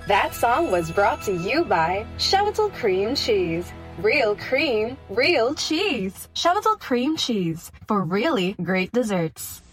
That song was brought to you by Chevital Cream Cheese. Real cream, real cheese. Chevital Cream Cheese for really great desserts.